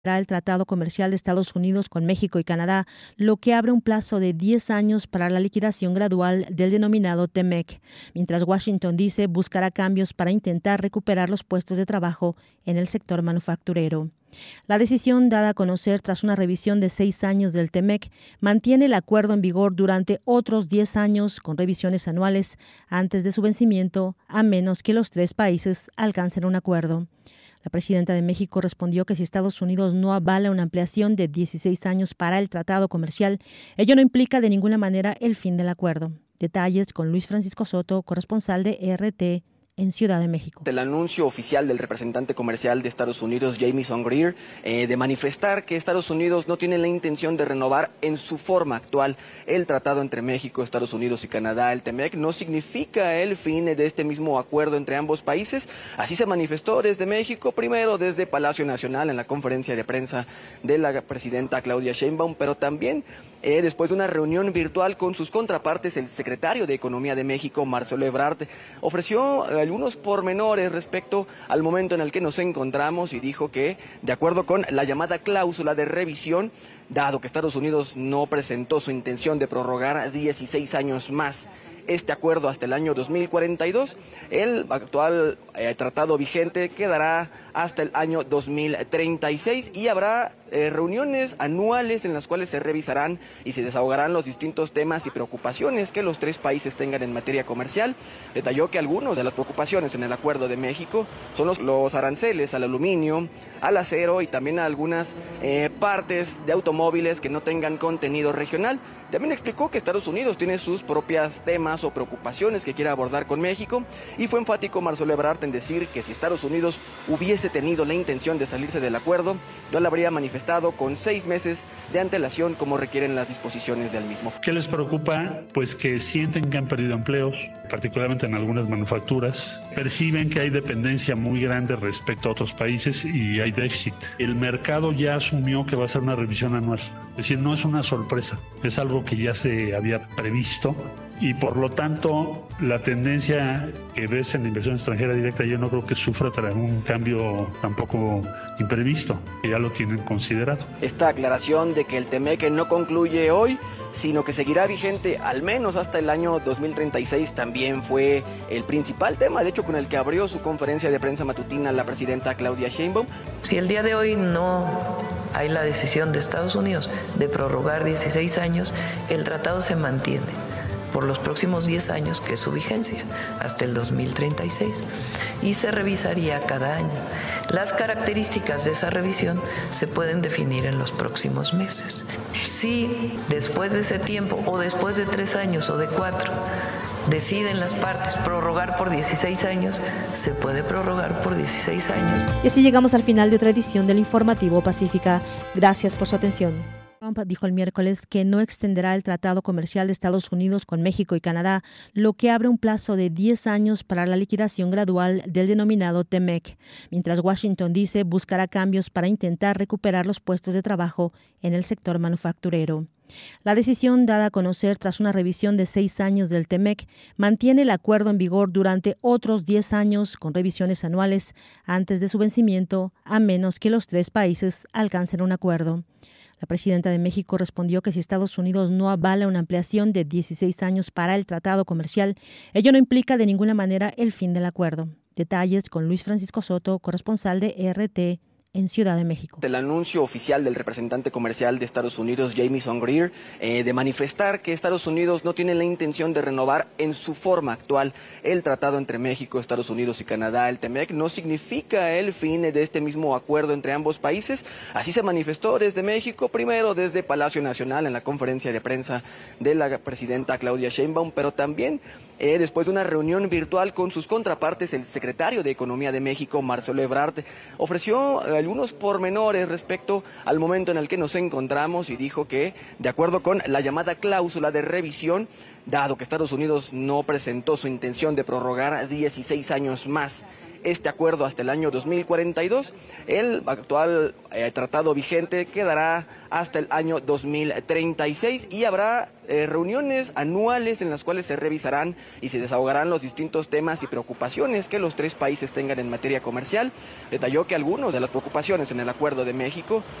el Tratado Comercial de Estados Unidos con México y Canadá, lo que abre un plazo de 10 años para la liquidación gradual del denominado TEMEC, mientras Washington dice buscará cambios para intentar recuperar los puestos de trabajo en el sector manufacturero. La decisión, dada a conocer tras una revisión de 6 años del TEMEC, mantiene el acuerdo en vigor durante otros 10 años con revisiones anuales antes de su vencimiento, a menos que los 3 países alcancen un acuerdo. La presidenta de México respondió que si Estados Unidos no avala una ampliación de 16 años para el tratado comercial, ello no implica de ninguna manera el fin del acuerdo. Detalles con Luis Francisco Soto, corresponsal de RT en Ciudad de México. El anuncio oficial del representante comercial de Estados Unidos, Jamieson Greer, de manifestar que Estados Unidos no tiene la intención de renovar en su forma actual el tratado entre México, Estados Unidos y Canadá, el TEMEC, no significa el fin de este mismo acuerdo entre ambos países. Así se manifestó desde México, primero desde Palacio Nacional en la conferencia de prensa de la presidenta Claudia Sheinbaum, pero también después de una reunión virtual con sus contrapartes, el secretario de Economía de México, Marcelo Ebrard, ofreció algunos pormenores respecto al momento en el que nos encontramos y dijo que, de acuerdo con la llamada cláusula de revisión, dado que Estados Unidos no presentó su intención de prorrogar 16 años más este acuerdo hasta el año 2042, el actual tratado vigente quedará hasta el año 2036 y habrá reuniones anuales en las cuales se revisarán y se desahogarán los distintos temas y preocupaciones que los 3 países tengan en materia comercial. Detalló que algunas de las preocupaciones en el acuerdo de México son los aranceles al aluminio, al acero y también a algunas partes de automóviles que no tengan contenido regional. También explicó que Estados Unidos tiene sus propios temas o preocupaciones que quiere abordar con México y fue enfático Marcelo Ebrard en decir que si Estados Unidos hubiese tenido la intención de salirse del acuerdo, lo habría manifestado con 6 meses de antelación como requieren las disposiciones del mismo. ¿Qué les preocupa? Pues que sienten que han perdido empleos, particularmente en algunas manufacturas. Perciben que hay dependencia muy grande respecto a otros países y hay déficit. El mercado ya asumió que va a ser una revisión anual. Es decir, no es una sorpresa, es algo que ya se había previsto y por lo tanto la tendencia que ves en la inversión extranjera directa yo no creo que sufra un cambio tampoco imprevisto, que ya lo tienen considerado. Esta aclaración de que el TEMEC no concluye hoy, sino que seguirá vigente al menos hasta el año 2036 también fue el principal tema, de hecho con el que abrió su conferencia de prensa matutina la presidenta Claudia Sheinbaum. Si el día de hoy no hay la decisión de Estados Unidos de prorrogar 16 años, el tratado se mantiene por los próximos 10 años, que es su vigencia, hasta el 2036, y se revisaría cada año. Las características de esa revisión se pueden definir en los próximos meses. Si después de ese tiempo, o después de 3 años o de 4, deciden las partes prorrogar por 16 años, se puede prorrogar por 16 años. Y así llegamos al final de otra edición del Informativo Pacífica. Gracias por su atención. Trump dijo el miércoles que no extenderá el Tratado Comercial de Estados Unidos con México y Canadá, lo que abre un plazo de 10 años para la liquidación gradual del denominado TEMEC, mientras Washington dice buscará cambios para intentar recuperar los puestos de trabajo en el sector manufacturero. La decisión, dada a conocer tras una revisión de 6 años del TEMEC, mantiene el acuerdo en vigor durante otros 10 años con revisiones anuales antes de su vencimiento, a menos que los 3 países alcancen un acuerdo. La presidenta de México respondió que si Estados Unidos no avala una ampliación de 16 años para el tratado comercial, ello no implica de ninguna manera el fin del acuerdo. Detalles con Luis Francisco Soto, corresponsal de RT en Ciudad de México. El anuncio oficial del representante comercial de Estados Unidos, Jamieson Greer, de manifestar que Estados Unidos no tiene la intención de renovar en su forma actual el tratado entre México, Estados Unidos y Canadá, el TEMEC, no significa el fin de este mismo acuerdo entre ambos países. Así se manifestó desde México, primero desde Palacio Nacional en la conferencia de prensa de la presidenta Claudia Sheinbaum, pero también después de una reunión virtual con sus contrapartes, el secretario de Economía de México, Marcelo Ebrard, ofreció algunos pormenores respecto al momento en el que nos encontramos y dijo que, de acuerdo con la llamada cláusula de revisión, dado que Estados Unidos no presentó su intención de prorrogar 16 años más este acuerdo hasta el año 2042. El actual tratado vigente quedará hasta el año 2036 y habrá reuniones anuales en las cuales se revisarán y se desahogarán los distintos temas y preocupaciones que los tres países tengan en materia comercial. Detalló que algunas de las preocupaciones en el Acuerdo de México